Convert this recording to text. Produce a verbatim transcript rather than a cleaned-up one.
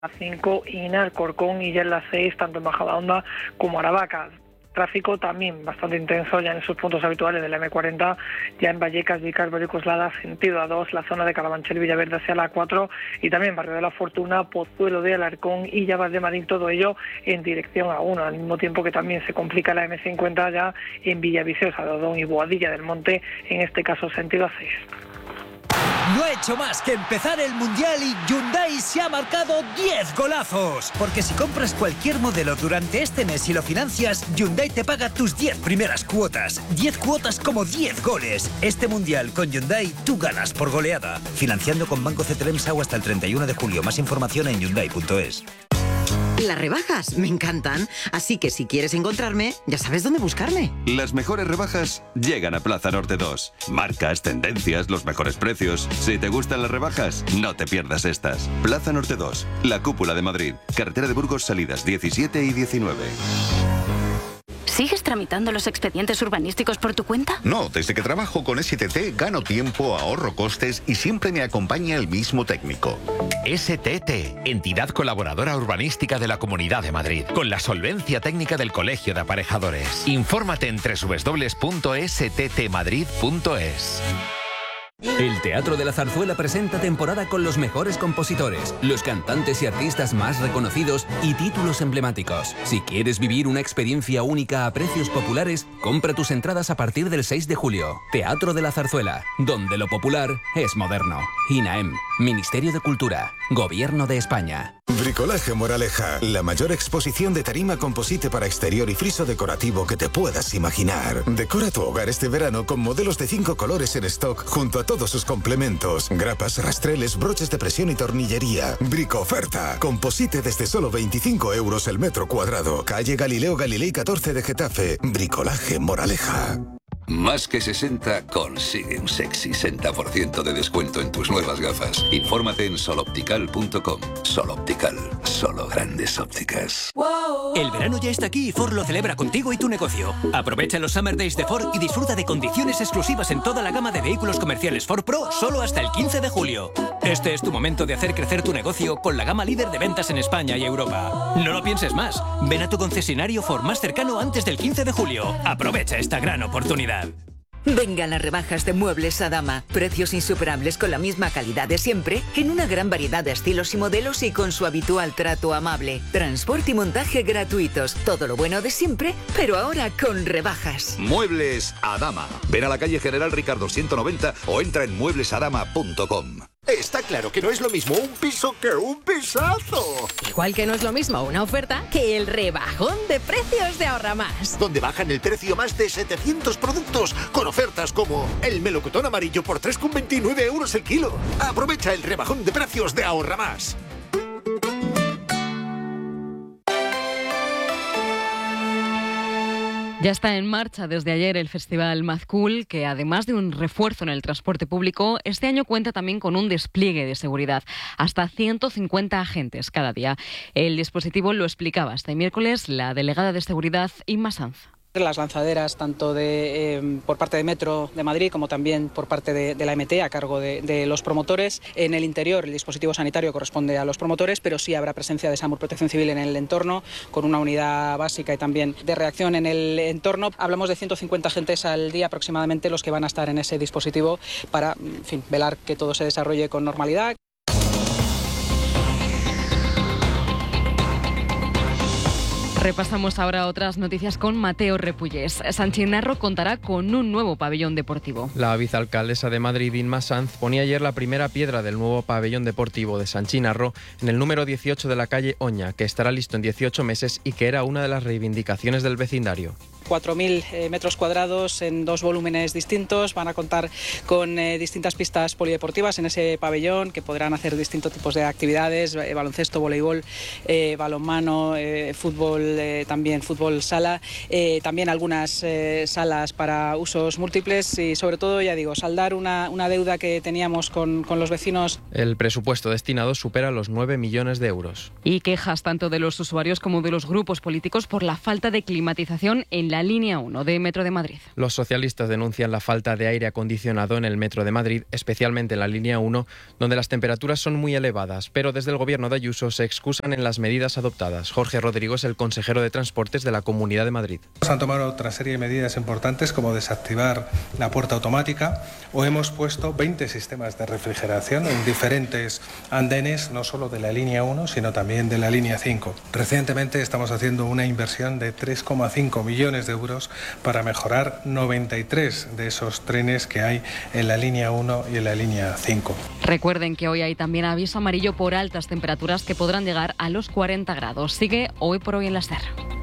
La cinco y en Alcorcón, y ya en la seis, tanto en Majadahonda como Aravaca. Tráfico también bastante intenso ya en sus puntos habituales de la eme cuarenta, ya en Vallecas, Vicas, Coslada, sentido A dos, la zona de Carabanchel, Villaverde hacia la cuatro, y también Barrio de la Fortuna, Pozuelo de Alarcón y Llavas de Madrid, todo ello en dirección A uno, al mismo tiempo que también se complica la eme cincuenta ya en Villaviciosa, Dodón y Boadilla del Monte, en este caso sentido A seis. No ha hecho más que empezar el Mundial y Hyundai se ha marcado diez golazos. Porque si compras cualquier modelo durante este mes y lo financias, Hyundai te paga tus diez primeras cuotas. diez cuotas como diez goles. Este Mundial con Hyundai tú ganas por goleada. Financiando con Banco Cetremsau hasta el treinta y uno de julio. Más información en hyundai punto es. Las rebajas me encantan, así que si quieres encontrarme, ya sabes dónde buscarme. Las mejores rebajas llegan a Plaza Norte dos. Marcas, tendencias, los mejores precios. Si te gustan las rebajas, no te pierdas estas. Plaza Norte dos, la cúpula de Madrid. Carretera de Burgos, salidas diecisiete y diecinueve. ¿Sigues tramitando los expedientes urbanísticos por tu cuenta? No, desde que trabajo con ese te te gano tiempo, ahorro costes y siempre me acompaña el mismo técnico. ese te te, entidad colaboradora urbanística de la Comunidad de Madrid, con la solvencia técnica del Colegio de Aparejadores. Infórmate en doble u doble u doble u punto ese te te madrid punto es. El Teatro de la Zarzuela presenta temporada con los mejores compositores, los cantantes y artistas más reconocidos y títulos emblemáticos. Si quieres vivir una experiencia única a precios populares, compra tus entradas a partir del seis de julio. Teatro de la Zarzuela, donde lo popular es moderno. INAEM, Ministerio de Cultura, Gobierno de España. Bricolaje Moraleja, la mayor exposición de tarima composite para exterior y friso decorativo que te puedas imaginar. Decora tu hogar este verano con modelos de cinco colores en stock junto a todos sus complementos, grapas, rastreles, broches de presión y tornillería. Bricoferta, composite desde solo veinticinco euros el metro cuadrado. Calle Galileo Galilei catorce de Getafe. Bricolaje Moraleja. Más que sesenta consigue un sexy sesenta por ciento de descuento en tus nuevas gafas. Infórmate en soloptical punto com. Soloptical, solo grandes ópticas. El verano ya está aquí y Ford lo celebra contigo y tu negocio. Aprovecha los Summer Days de Ford y disfruta de condiciones exclusivas en toda la gama de vehículos comerciales Ford Pro solo hasta el quince de julio. Este es tu momento de hacer crecer tu negocio con la gama líder de ventas en España y Europa. No lo pienses más. Ven a tu concesionario Ford más cercano antes del quince de julio. Aprovecha esta gran oportunidad. Vengan las rebajas de Muebles Adama. Precios insuperables con la misma calidad de siempre, en una gran variedad de estilos y modelos y con su habitual trato amable. Transporte y montaje gratuitos. Todo lo bueno de siempre, pero ahora con rebajas. Muebles Adama. Ven a la calle General Ricardo ciento noventa o entra en muebles adama punto com. Está claro que no es lo mismo un piso que un pisazo. Igual que no es lo mismo una oferta que el rebajón de precios de Ahorra Más. Donde bajan el precio más de setecientos productos con ofertas como el melocotón amarillo por tres con veintinueve euros el kilo. Aprovecha el rebajón de precios de Ahorra Más. Ya está en marcha desde ayer el Festival Mazcool, que además de un refuerzo en el transporte público, este año cuenta también con un despliegue de seguridad. Hasta ciento cincuenta agentes cada día. El dispositivo lo explicaba este miércoles la delegada de Seguridad, Inma Sanz. Las lanzaderas, tanto de, eh, por parte de Metro de Madrid como también por parte de, de la eme te, a cargo de, de los promotores. En el interior, el dispositivo sanitario corresponde a los promotores, pero sí habrá presencia de SAMUR Protección Civil en el entorno, con una unidad básica y también de reacción en el entorno. Hablamos de ciento cincuenta agentes al día aproximadamente los que van a estar en ese dispositivo para, en fin, velar que todo se desarrolle con normalidad. Repasamos ahora otras noticias con Mateo Repullés. San Chinarro contará con un nuevo pabellón deportivo. La vicealcaldesa de Madrid, Inma Sanz, ponía ayer la primera piedra del nuevo pabellón deportivo de San Chinarro en el número dieciocho de la calle Oña, que estará listo en dieciocho meses y que era una de las reivindicaciones del vecindario. cuatro mil eh, metros cuadrados en dos volúmenes distintos. Van a contar con eh, distintas pistas polideportivas en ese pabellón que podrán hacer distintos tipos de actividades, eh, baloncesto, voleibol, eh, balonmano, eh, fútbol, eh, también fútbol sala, eh, también algunas eh, salas para usos múltiples y sobre todo, ya digo, saldar una, una deuda que teníamos con, con los vecinos. El presupuesto destinado supera los nueve millones de euros. Y quejas tanto de los usuarios como de los grupos políticos por la falta de climatización en la la línea uno de Metro de Madrid. Los socialistas denuncian la falta de aire acondicionado en el Metro de Madrid, especialmente en la línea uno, donde las temperaturas son muy elevadas, pero desde el gobierno de Ayuso se excusan en las medidas adoptadas. Jorge Rodrigo es el consejero de Transportes de la Comunidad de Madrid. Se han tomado otra serie de medidas importantes como desactivar la puerta automática o hemos puesto veinte sistemas de refrigeración en diferentes andenes, no solo de la línea uno, sino también de la línea cinco. Recientemente estamos haciendo una inversión de tres coma cinco millones de euros para mejorar noventa y tres de esos trenes que hay en la línea uno y en la línea cinco. Recuerden que hoy hay también aviso amarillo por altas temperaturas que podrán llegar a los cuarenta grados. Sigue Hoy por Hoy en la SER.